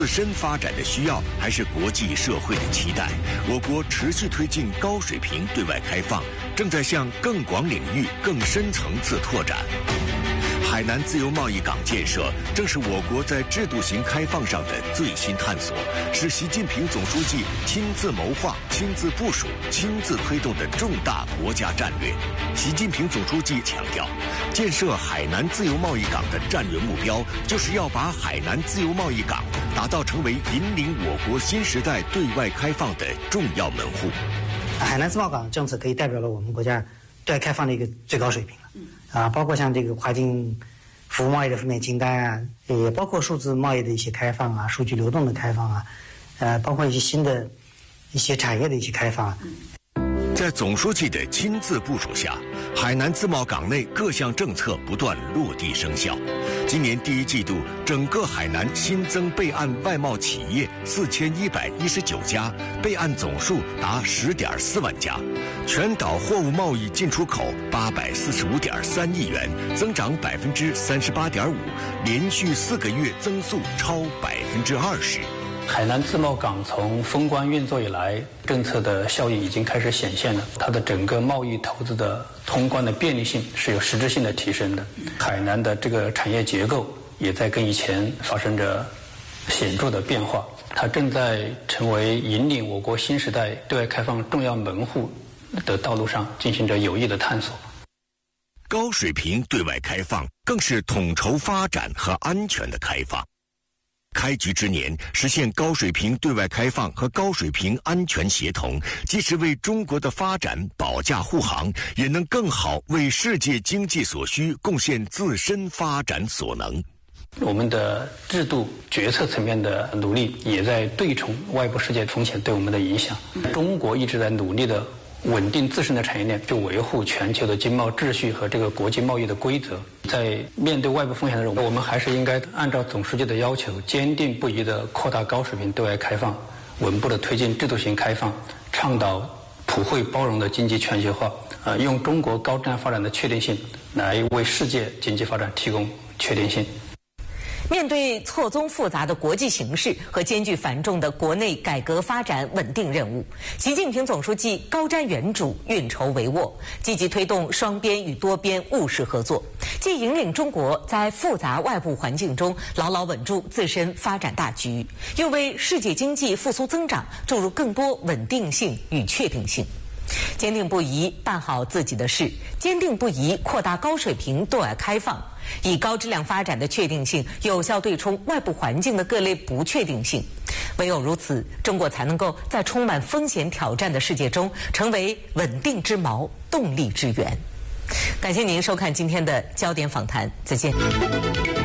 自身发展的需要，还是国际社会的期待？我国持续推进高水平对外开放，正在向更广领域、更深层次拓展。海南自由贸易港建设正是我国在制度型开放上的最新探索，是习近平总书记亲自谋划、亲自部署、亲自推动的重大国家战略。习近平总书记强调，建设海南自由贸易港的战略目标，就是要把海南自由贸易港打造成为引领我国新时代对外开放的重要门户。 海南自贸港政策可以代表了我们国家对外开放的一个最高水平了。包括像这个跨境服务贸易的负面清单啊，也包括数字贸易的一些开放啊，数据流动的开放啊，包括一些新的一些产业的一些开放啊。 在总书记的亲自部署下，海南自贸港内各项政策不断落地生效。今年第一季度，整个海南新增备案外贸企业4119家，备案总数达10.4万家，全岛货物贸易进出口845.3亿元，增长38.5%，连续4个月增速超20%。 海南自贸港从封关运作以来，政策的效益已经开始显现了，它的整个贸易投资的通关的便利性是有实质性的提升的。海南的这个产业结构也在跟以前发生着显著的变化，它正在成为引领我国新时代对外开放重要门户的道路上进行着有益的探索。 高水平对外开放更是统筹发展和安全的开放。开局之年，实现高水平对外开放和高水平安全协同，既是为中国的发展保驾护航，也能更好为世界经济所需贡献自身发展所能。 我们的制度决策层面的努力，也在对冲外部世界风险对我们的影响。中国一直在努力的稳定自身的产业链，就维护全球的经贸秩序和这个国际贸易的规则。在面对外部风险的时候，我们还是应该按照总书记的要求，坚定不移地扩大高水平对外开放，稳步地推进制度型开放，倡导普惠包容的经济全球化，用中国高质量发展的确定性来为世界经济发展提供确定性。 面对错综复杂的国际形势和艰巨繁重的国内改革发展稳定任务，习近平总书记高瞻远瞩、运筹帷幄，积极推动双边与多边务实合作，既引领中国在复杂外部环境中牢牢稳住自身发展大局，又为世界经济复苏增长注入更多稳定性与确定性。坚定不移办好自己的事，坚定不移扩大高水平对外开放，以高质量发展的确定性有效对冲外部环境的各类不确定性。唯有如此，中国才能够在充满风险挑战的世界中成为稳定之锚、动力之源。感谢您收看今天的焦点访谈，再见。